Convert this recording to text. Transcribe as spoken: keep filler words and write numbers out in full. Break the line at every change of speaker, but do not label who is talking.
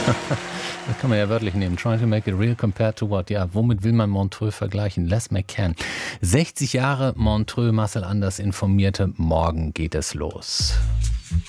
Das kann man ja wörtlich nehmen. Trying to make it real compared to what? Ja, womit will man Montreux vergleichen? Les McCann. sechzig Jahre Montreux, Marcel Anders informierte. Morgen geht es los.